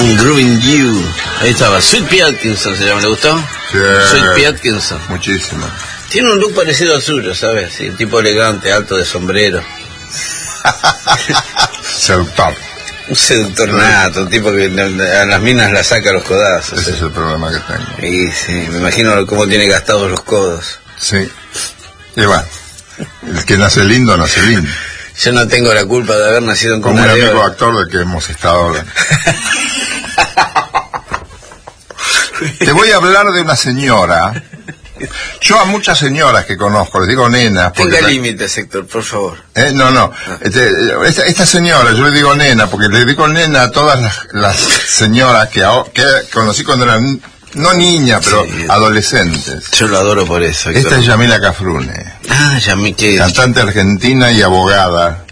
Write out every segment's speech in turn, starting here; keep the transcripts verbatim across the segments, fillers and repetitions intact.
I'm Grooving You. Ahí estaba. Sweet Pea Atkinson se llama, ¿le gustó? Sí. Sweet Pea Atkinson. Muchísimo. Tiene un look parecido al suyo, ¿sabes? Sí, tipo elegante, alto, de sombrero. Seductor. Un seductor nato, un tipo que a las minas la saca a los codazos. Ese ¿sí? es el problema que tengo. Y sí, me imagino cómo tiene gastados los codos. Sí. Y bueno, el que nace lindo, nace lindo. Yo no tengo la culpa de haber nacido en Como un cuna de amigo oro. actor del que hemos estado hablando. Te voy a hablar de una señora. Yo a muchas señoras que conozco, les digo nena. Tenga la... límites, Héctor, por favor. Eh, no, no. Este, esta, esta señora, yo le digo nena, porque le digo nena a todas las, las señoras que, que conocí cuando eran, no niñas, pero sí, adolescentes. Yo lo adoro por eso, Héctor. Esta es Yamila Cafrune. Ah, Yamila, ¿qué? Cantante argentina y abogada.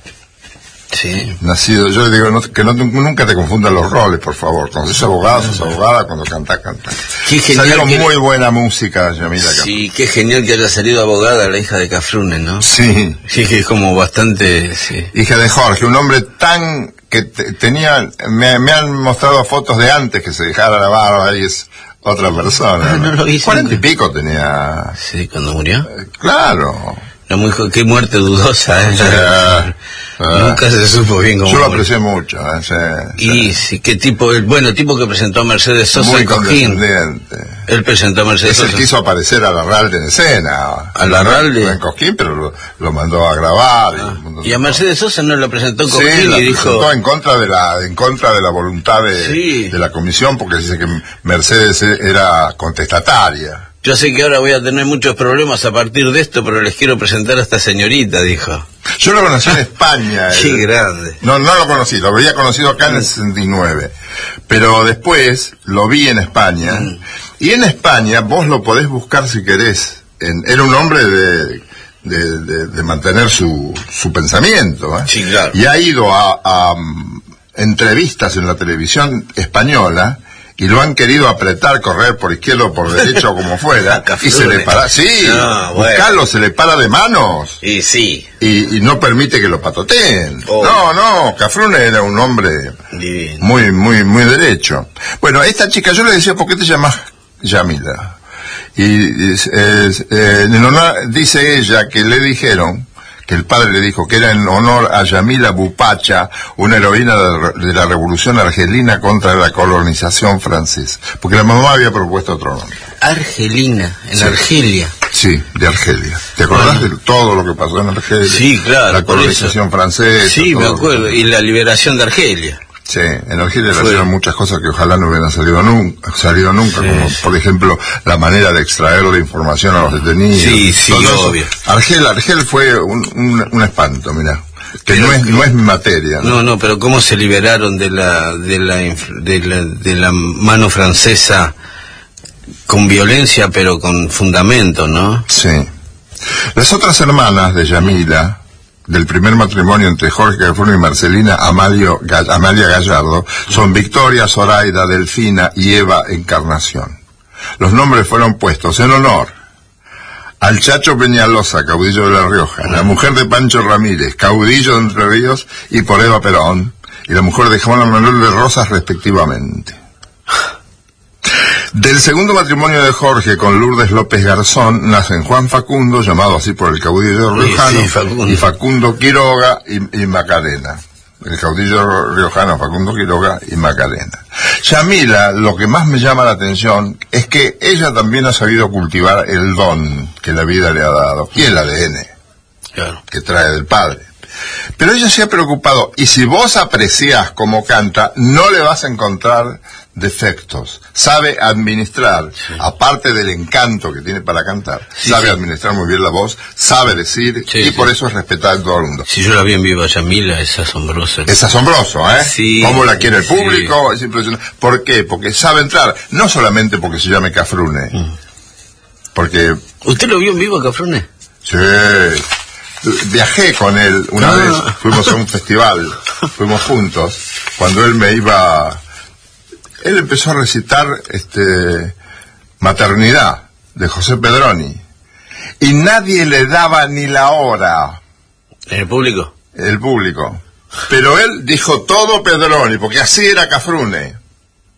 Sí. Nacido, yo le digo no, que no, nunca te confundan los roles, por favor. Cuando sos abogado, sos abogada, cuando cantás, cantás. Qué genial. Salió que... muy buena música, Yamila Cafrune. Sí, qué genial que haya salido abogada la hija de Cafrune, ¿no? Sí. Sí, que es como bastante, sí. Hija de Jorge, un hombre tan que te, tenía, me, me han mostrado fotos de antes que se dejara la barba y es otra persona. Ah, no lo vi. Cuarenta y pico tenía. Sí, cuando murió. Eh, claro. La muy, qué muerte dudosa, ¿eh? Eh, Nunca eh, se supo bien cómo. Yo lo aprecié mucho. Eh, sí, y sí. sí, qué tipo, el bueno, tipo que presentó a Mercedes Sosa Muy en Coquín. condescendiente. Él presentó a Mercedes Él Sosa. quiso aparecer a Larralde en escena. ¿A Larralde? En Coquín, pero lo, lo mandó a grabar. Ah. Y, y a Mercedes Sosa no lo presentó en Coquín, sí, la y dijo. presentó en contra de la, en contra de la voluntad de, sí. de la comisión, porque dice que Mercedes era contestataria. Yo sé que ahora voy a tener muchos problemas a partir de esto, pero les quiero presentar a esta señorita, dijo. Yo lo conocí en España. Qué eh. grande. No, no lo conocí, lo había conocido acá en el sesenta y nueve. Pero después lo vi en España. Mm. Y en España vos lo podés buscar si querés. En, era un hombre de, de, de, de mantener su, su pensamiento. ¿eh? Sí, claro. Y ha ido a, a um, entrevistas en la televisión española. Y lo han querido apretar, correr por izquierda o por derecha o como fuera, y se le para, sí, no, bueno. Buscarlo, se le para de manos. Y sí. Y, y no permite que lo patoteen. Oh. No, no, Cafrune era un hombre divino. muy, muy, muy derecho. Bueno, esta chica, yo le decía, ¿por qué te llamas Yamila? Y, y eh, eh, en honor, dice ella que le dijeron, que el padre le dijo que era en honor a Yamila Bupacha, una heroína de, de la revolución argelina contra la colonización francesa, porque la mamá había propuesto otro nombre. Argelina, en sí. Argelia. Sí, de Argelia. ¿Te acordás bueno. de todo lo que pasó en Argelia? Sí, claro. La colonización francesa. Sí, me acuerdo, y la liberación de Argelia. Sí, en Argelia le hicieron muchas cosas que ojalá no hubieran salido nunca, salido nunca, sí. Como por ejemplo la manera de extraer la información a los detenidos. Sí, sí, obvio. Argel, Argel fue un, un, un espanto, mirá, que pero no es, que, no es mi materia. ¿no? no, no, pero cómo se liberaron de la, de la, de la, de la mano francesa con violencia, pero con fundamento, ¿no? Sí. Las otras hermanas de Yamila, del primer matrimonio entre Jorge Cafrune y Marcelina Amalio, Amalia Gallardo, son Victoria, Zoraida, Delfina y Eva Encarnación. Los nombres fueron puestos en honor al Chacho Peñalosa, caudillo de La Rioja, la mujer de Pancho Ramírez, caudillo de Entre Ríos, y por Eva Perón, y la mujer de Juan Manuel de Rosas, respectivamente. Del segundo matrimonio de Jorge con Lourdes López Garzón nacen Juan Facundo, llamado así por el caudillo riojano, sí, sí, Facundo. y Facundo Quiroga y, y Macarena. El caudillo riojano Facundo Quiroga y Macarena. Yamila, lo que más me llama la atención es que ella también ha sabido cultivar el don que la vida le ha dado, y el A D N, claro, que trae del padre. Pero ella se ha preocupado, y si vos apreciás cómo canta, no le vas a encontrar defectos. Sabe administrar, sí. aparte del encanto que tiene para cantar, sí, sabe sí. administrar muy bien la voz, sabe decir, sí, y sí. por eso es respetada en todo el mundo. Si yo la vi en vivo a Yamila, es asombroso. Es asombroso, ¿eh? Sí. Cómo la quiere el público, sí. es impresionante. ¿Por qué? Porque sabe entrar, no solamente porque se llame Cafrune, mm. porque... ¿Usted lo vio en vivo a Cafrune? Sí. Viajé con él una ah. vez, fuimos a un festival, fuimos juntos, cuando él me iba... Él empezó a recitar este Maternidad de José Pedroni y nadie le daba ni la hora. ¿En el público? El público. Pero él dijo todo Pedroni, porque así era Cafrune.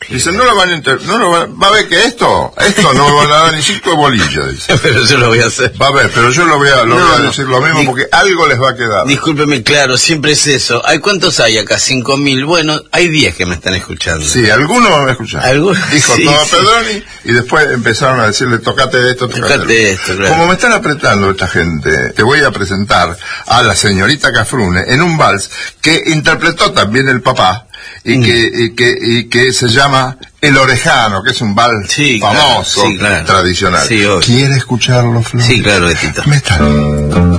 Dicen, no lo van a inter no lo van, va a ver que esto, esto no me van a dar ni cinco de bolillo, dice. Pero yo lo voy a hacer. Va a ver, pero yo lo voy a, lo no, voy a decir lo mismo, porque algo les va a quedar. Discúlpeme, claro, siempre es eso. ¿Hay cuántos hay acá? Cinco mil. Bueno, hay diez que me están escuchando. Sí, algunos me escuchan. ¿Algunos? Dijo Sí, todo sí. Pedroni, y después empezaron a decirle, tocate esto, tocate, Tocate esto, claro. Como me están apretando esta gente, te voy a presentar a la señorita Cafrune en un vals que interpretó también el papá, y, mm. que, y, que, y que se llama El Orejano, que es un vals sí, famoso, claro, sí, claro. tradicional. Sí, ¿Quiere escucharlo, Flor? Sí, claro, Betito. Me está...